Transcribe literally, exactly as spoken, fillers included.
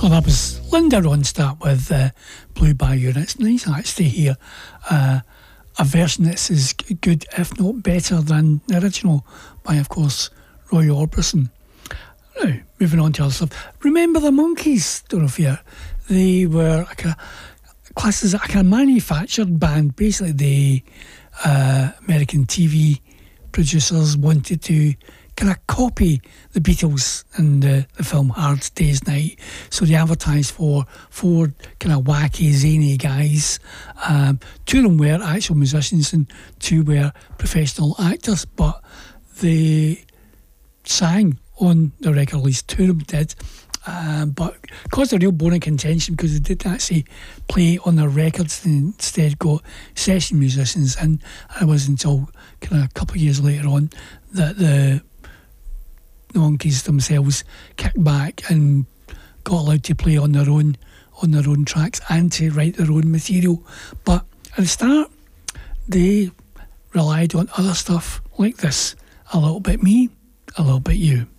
So that was Linda Ronstadt with uh, Blue Bayou, and it's nice actually to hear uh, a version that's as good, if not better, than the original by, of course, Roy Orbison. Now, moving on to other stuff. Remember the Monkees? Don't know if you They were like a class as a kind of manufactured band. Basically, the uh, American T V producers wanted to kind of copy the Beatles in the, the film Hard Day's Night. So they advertised for four kind of wacky, zany guys. Um, two of them were actual musicians and two were professional actors, but they sang on the record, at least two of them did. Um, but caused a real bone of contention because they didn't actually play on their records and instead got session musicians. And it wasn't until kind of a couple of years later on that the the Monkees themselves kicked back and got allowed to play on their own on their own tracks and to write their own material. But at the start, they relied on other stuff like this: a little bit me, a little bit you.